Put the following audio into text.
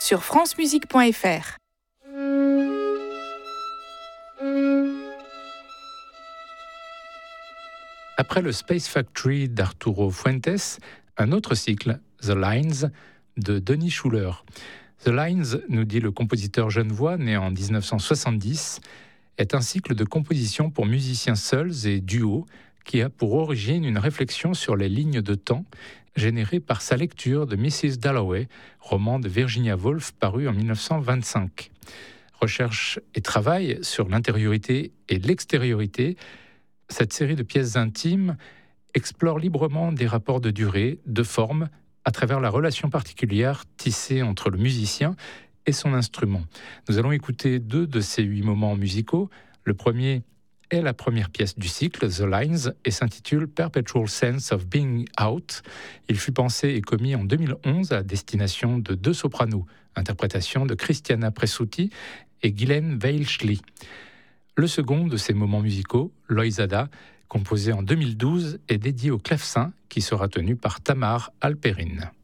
sur francemusique.fr. Après le Space Factory d'Arturo Fuentes, un autre cycle, The Lines, de Denis Schuller. The Lines, nous dit le compositeur genevois né en 1970, est un cycle de composition pour musiciens seuls et duos qui a pour origine une réflexion sur les lignes de temps générée par sa lecture de Mrs. Dalloway, roman de Virginia Woolf paru en 1925. Recherche et travail sur l'intériorité et l'extériorité, cette série de pièces intimes explore librement des rapports de durée, de forme, à travers la relation particulière tissée entre le musicien et son instrument. Nous allons écouter 2 de ces 8 moments musicaux. Le premier est la première pièce du cycle, The Lines, et s'intitule Perpetual Sense of Being Out. Il fut pensé et commis en 2011 à destination de 2 sopranos, interprétation de Christiana Presutti et Ghislaine Weilschli. Le second de ces moments musicaux, Loizada, composé en 2012, est dédié au clavecin qui sera tenu par Tamar Alperin.